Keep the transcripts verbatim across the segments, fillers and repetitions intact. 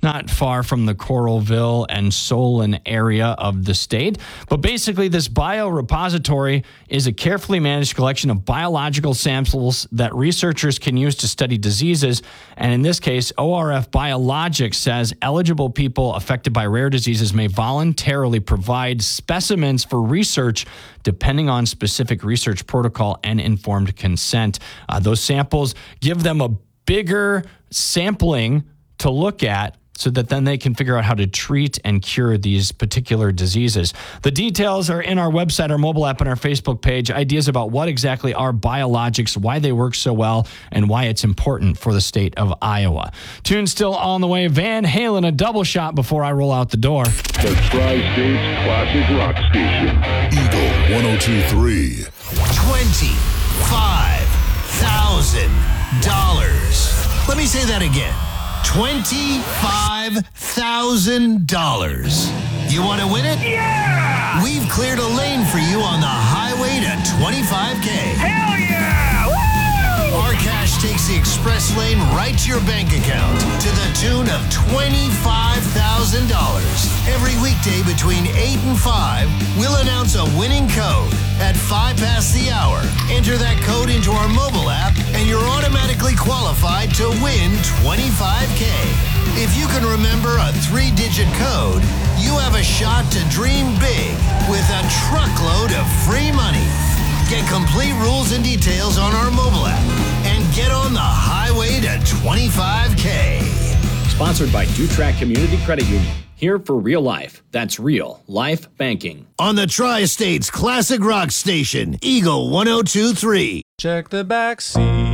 not far from the Coralville and Solon area of the state. But basically, this biorepository is a carefully managed collection of biological samples that researchers can use to study diseases. And in this case, O R F Biologics says eligible people affected by rare diseases may voluntarily provide specimens for research depending on specific research protocol and informed consent. Uh, those samples give them a bigger sampling to look at so that then they can figure out how to treat and cure these particular diseases. The details are in our website, our mobile app, and our Facebook page. Ideas about what exactly are biologics, why they work so well, and why it's important for the state of Iowa. Tune still on the way. Van Halen, a double shot before I roll out the door. The Tri-States Classic Rock Station. Eagle one oh two point three. twenty-five thousand dollars. Let me say that again. twenty-five thousand dollars. You want to win it? Yeah! We've cleared a lane for you on the highway to twenty-five K. Hell yeah! Woo! Our cash takes the express lane right to your bank account to the tune of twenty-five thousand dollars. Every weekday between eight and five, we'll announce a winning code at five past the hour. Enter that code into our mobile app, and you're automatically qualified to win twenty-five K. If you can remember a three-digit code, you have a shot to dream big with a truckload of free money. Get complete rules and details on our mobile app and get on the highway to twenty-five K. Sponsored by Dutrack Community Credit Union. Here for real life. That's real life banking. On the Tri-States Classic Rock Station, Eagle one oh two point three. Check the back seat.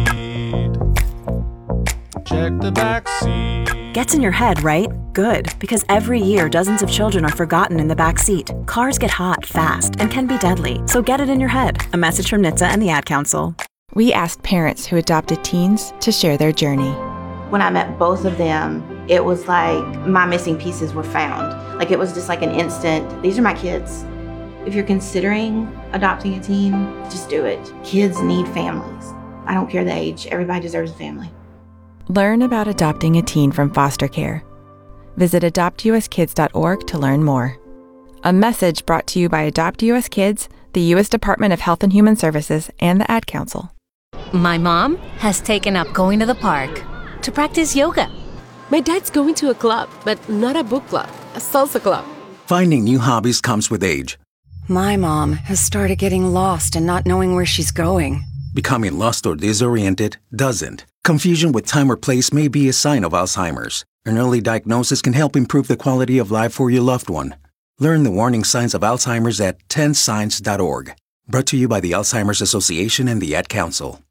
Check the back seat. Gets in your head, right? Good, because every year dozens of children are forgotten in the back seat. Cars get hot fast and can be deadly, so get it in your head. A message from N H T S A and the Ad Council. We asked parents who adopted teens to share their journey. When I met both of them, it was like my missing pieces were found. Like it was just like an instant, these are my kids. If you're considering adopting a teen, just do it. Kids need families. I don't care the age, everybody deserves a family. Learn about adopting a teen from foster care. Visit adopt u s kids dot org to learn more. A message brought to you by Adopt U S Kids, the U S Department of Health and Human Services, and the Ad Council. My mom has taken up going to the park to practice yoga. My dad's going to a club, but not a book club, a salsa club. Finding new hobbies comes with age. My mom has started getting lost and not knowing where she's going. Becoming lost or disoriented doesn't. Confusion with time or place may be a sign of Alzheimer's. An early diagnosis can help improve the quality of life for your loved one. Learn the warning signs of Alzheimer's at ten signs dot org. Brought to you by the Alzheimer's Association and the Ad Council.